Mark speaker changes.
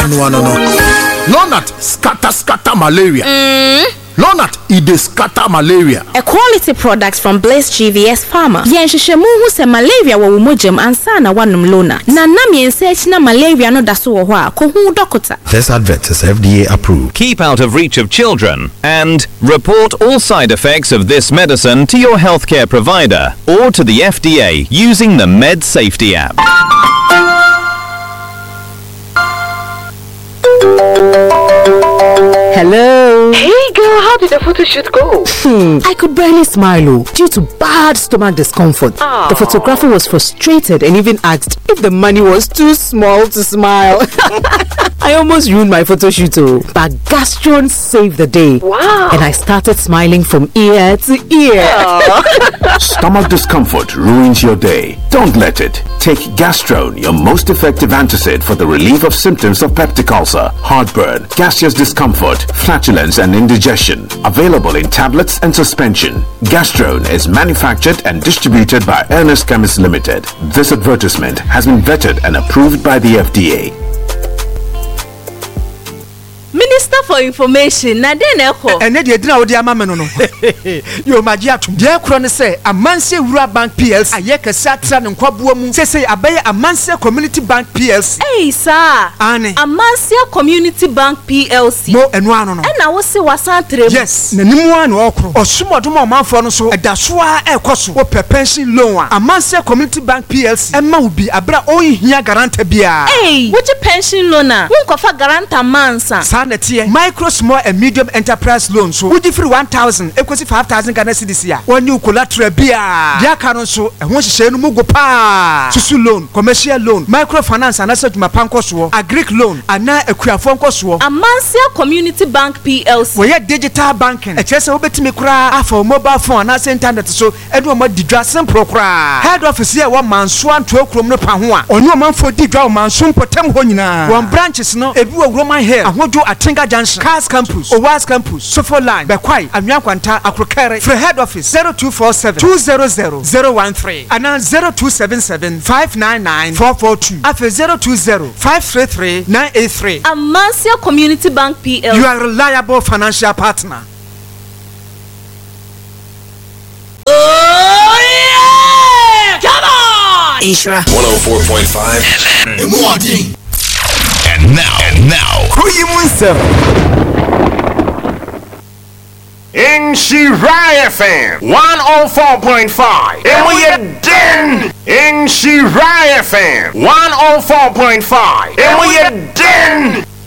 Speaker 1: Lonat scatter malaria. Lonat ide scatter malaria.
Speaker 2: A quality product from Blaze GVS Pharma. Yenshishemu hu se malaria wa umojam ansana wanum Lonat. Na nam yensearch na malaria no daso wo ho a ko hu dokota.
Speaker 3: This advert is FDA approved.
Speaker 4: Keep out of reach of children and report all side effects of this medicine to your healthcare provider or to the FDA using the Med Safety app.
Speaker 5: Hello.
Speaker 6: Hey girl, how did the photo shoot go?
Speaker 5: I could barely smile due to bad stomach discomfort. The photographer was frustrated and even asked if the money was too small to smile. I almost ruined my photo shoot, but Gastron saved the day.
Speaker 6: Wow.
Speaker 5: And I started smiling from ear to ear.
Speaker 7: Stomach discomfort ruins your day. Don't let it. Take Gastron, your most effective antacid for the relief of symptoms of peptic ulcer, heartburn, gaseous discomfort, flatulence and indigestion. Available in tablets and suspension. Gastron is manufactured and distributed by Ernest Chemist Limited. This advertisement has been vetted and approved by the FDA.
Speaker 8: Minister for Information na den echo
Speaker 9: ene de dina wo de amame no yo maji atum de ekro ne se Amanse Wura Bank PLC ayekese atra ne nkwabuo mu sese abaye Amanse Community Bank PLC
Speaker 8: sir
Speaker 9: ane
Speaker 8: Amanse Community Bank PLC
Speaker 9: mo enu ano no
Speaker 8: na wo se wasantre
Speaker 9: yes na nimu ano okro osumodom omanfo no so edaso a ekoso wo pension loan a Amanse Community Bank PLC ema wo bi abra ohia garanta bia
Speaker 8: woje pension loan a wo nkofa garanta mansa
Speaker 9: micro, small and medium enterprise loans. So, would you free 1,000 equals 5,000 Ghana cedis here? One new collateral beer. Dear Caron, so, and once you say no go pa. Susu loan, commercial loan, microfinance, and asset my pancos, a Greek loan, and now a Quaphone Coswo.
Speaker 8: Amanse Community Bank PLC.
Speaker 9: We had digital banking. A chess over to me cry for mobile phone, and internet so, Edward Didrasan Procra. Head office here, 1 man, swan 12 chromo pahua, or no man for Didraw man, soon potem honina. One branches no, a blue Roman hair, and what do Atinga Junction, Cars Campus, Owas Campus, Sofo Line, Bekwai, Amyankwanta, Akrokere, for head office 0247 200 013 and 0277 599 442 after 020 533 983.
Speaker 8: Amanse Community Bank PLC.
Speaker 9: You are a reliable financial partner.
Speaker 10: Oh yeah! Come on!
Speaker 11: Ishra 104.5 FM.
Speaker 12: And now,
Speaker 13: in Shirai FM 104.5, and we are done. In Shirai FM 104.5, and we are done.